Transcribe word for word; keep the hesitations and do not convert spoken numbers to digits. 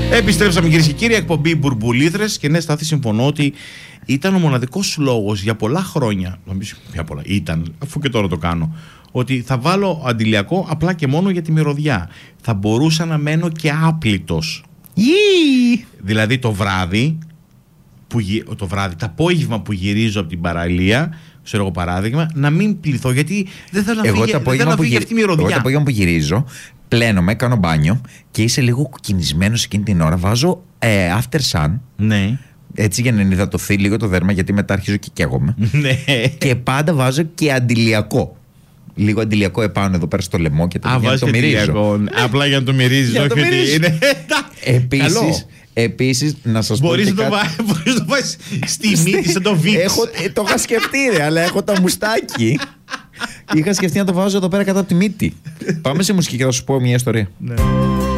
Επιστρέψαμε κυρίες και κύριοι, εκπομπή Μπουρμπουλήθρες. Και ναι, Στάθη, συμφωνώ ότι ήταν ο μοναδικός λόγος για πολλά χρόνια. Για πολλά, ήταν, αφού και τώρα το κάνω. Ότι θα βάλω αντιλιακό απλά και μόνο για τη μυρωδιά. Θα μπορούσα να μένω και άπλητος. Ιii. Δηλαδή το βράδυ, που, το βράδυ, το απόγευμα που γυρίζω από την παραλία, ξέρω εγώ παράδειγμα, να μην πληθώ. Γιατί δεν θέλω να φύγει, δεν θέλω να φύγει αυτή η μυρωδιά. Εγώ το απόγευμα που γυρίζω, πλένομαι, κάνω μπάνιο και είσαι λίγο κουκκινισμένος εκείνη την ώρα. Βάζω ε, after sun. Ναι. Έτσι για να ενυδατωθεί λίγο το δέρμα, γιατί μετά αρχίζω και καίγομαι. Ναι. Και πάντα βάζω και αντιλιακό. Λίγο αντιλιακό επάνω εδώ πέρα στο λαιμό και το, Α, για να το μυρίζω. Ναι. Απλά για να το μυρίζεις, όχι ότι είναι. Επίσης, επίσης, να σας πω. Μπορείς να το βάλεις στη μύτη σαν το Βίξ. Το είχα σκεφτεί, ρε, αλλά έχω τα μουστάκι. Είχα σκεφτεί να το βάζω εδώ πέρα κάτω από τη μύτη. Πάμε σε μουσική και θα σου πω μια ιστορία. Ναι.